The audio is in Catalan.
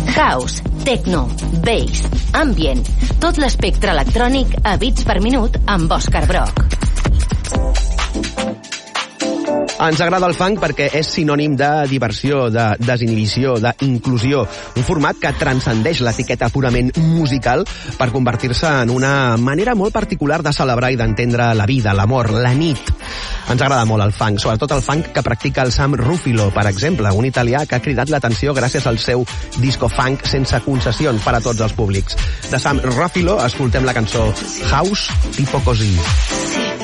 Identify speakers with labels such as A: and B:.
A: House, techno, bass, ambient, tot l'espectre electrònic a bits per minut amb Òscar Broc.
B: Ens agrada el funk perquè és sinònim de diversió, de desinhibició, d'inclusió. Un format que transcendeix l'etiqueta purament musical per convertir-se en una manera molt particular de celebrar i d'entendre la vida, l'amor, la nit. Ens agrada molt el funk, sobretot el funk que practica el Sam Rufilo, per exemple, un italià que ha cridat l'atenció gràcies al seu disco funk sense concessions per a tots els públics. De Sam Rufilo escoltem la cançó House Tipo Così.